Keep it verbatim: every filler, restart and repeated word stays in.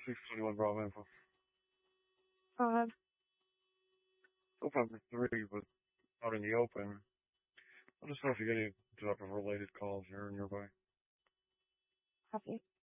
six twenty-one Bravo Info. Go ahead. Go five for three, but out in the open. I'll just know if you get any type of related calls here nearby. Copy.